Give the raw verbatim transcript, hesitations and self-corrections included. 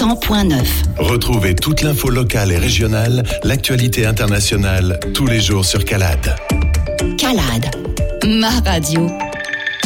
cent point neuf. Retrouvez toute l'info locale et régionale, l'actualité internationale, tous les jours sur Calade. Calade, ma radio.